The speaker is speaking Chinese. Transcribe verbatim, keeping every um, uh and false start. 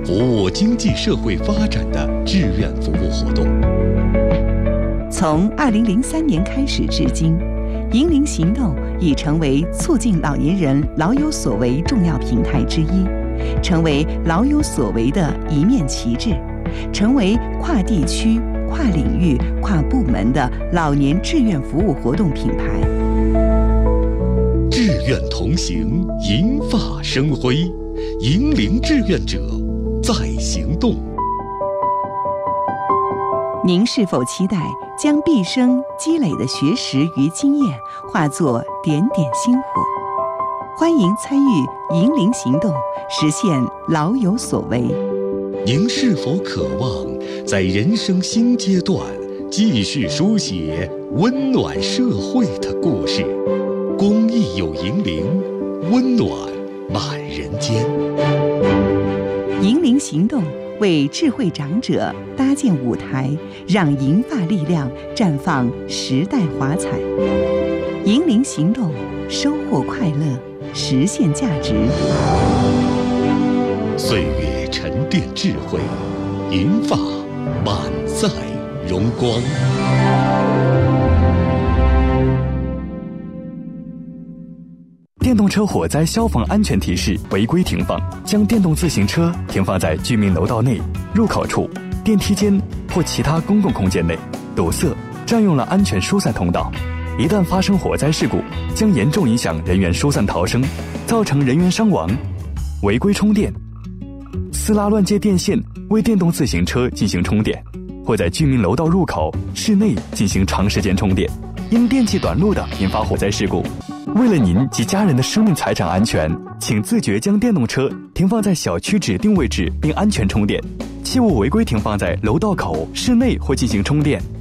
服务经济社会发展的志愿服务活动。 从二零零三年开始至今，银龄行动已成为促进老年人老有所为重要平台之一，成为老有所为的一面旗帜，成为跨地区、跨领域、跨部门的老年志愿服务活动品牌。 志愿同行，银发生辉，银龄志愿者在行动。 您是否期待将毕生积累的学识与经验化作点点星火？欢迎参与银龄行动，实现老有所为。 您是否渴望在人生新阶段继续书写温暖社会的故事？公益有银龄，温暖满人间。 银龄行动为智慧长者搭建舞台，让银发力量绽放时代华彩。银龄行动，收获快乐，实现价值。 岁月沉淀智慧，银发满载荣光。 电动车火灾消防安全提示：违规停放，将电动自行车停放在居民楼道内、入口处、电梯间或其他公共空间内，堵塞、占用了安全疏散通道。一旦发生火灾事故，将严重影响人员疏散逃生，造成人员伤亡。违规充电，私拉乱接电线为电动自行车进行充电，或在居民楼道入口、室内进行长时间充电，因电器短路的引发火灾事故。为了您及家人的生命财产安全，请自觉将电动车停放在小区指定位置并安全充电，切勿违规停放在楼道口、室内或进行充电。